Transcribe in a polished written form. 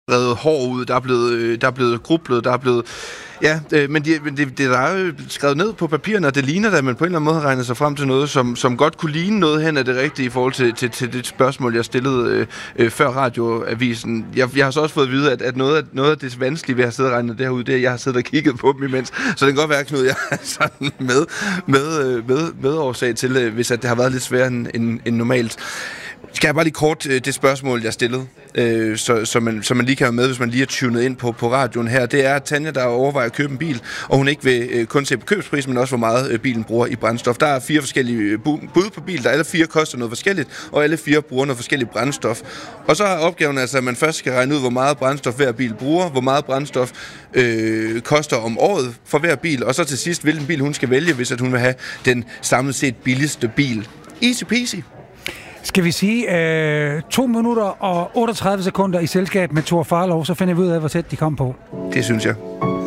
revet hår ud, der er blevet grublet, der er blevet... Ja, men det der er jo skrevet ned på papirerne, og det ligner, at man på en eller anden måde har regnet sig frem til noget, som godt kunne ligne noget hen af det rigtige i forhold til det spørgsmål, jeg stillede før radioavisen. Jeg har så også fået at vide, at noget af det vanskelige ved at have siddet og regnet det her ud, det er, at jeg har siddet og kigget på dem imens. Så det kan godt være, Knud, jeg er sådan med årsag til, hvis at det har været lidt sværere end normalt. Skal jeg bare lige kort det spørgsmål, jeg stillede, så man lige kan være med, hvis man lige er tunet ind på radioen her. Det er Tanja, der overvejer at købe en bil, og hun ikke vil kun se på købspris, men også hvor meget bilen bruger i brændstof. Der er 4 forskellige bud på bil, der alle 4 koster noget forskelligt, og alle 4 bruger noget forskelligt brændstof. Og så er opgaven altså, at man først skal regne ud, hvor meget brændstof hver bil bruger, hvor meget brændstof koster om året for hver bil, og så til sidst, hvilken bil hun skal vælge, hvis at hun vil have den samlet set billigste bil. Easy peasy. Skal vi sige 2 minutter og 38 sekunder i selskab med Thor Farlov, så finder vi ud af, hvor tæt de kom på. Det synes jeg.